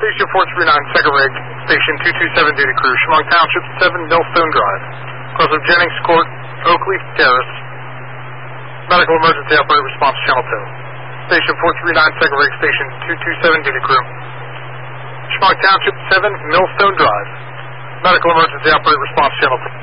Station 439, second rig, Station 227 duty crew, Chemung Township, 7 Millstone Drive. Close of Jennings Court, Oakleaf Terrace. Medical emergency operator response channel 2. Station 439, second rig, Station 227 duty crew. Chemung Township, 7 Millstone Drive. Medical emergency operator response channel 2.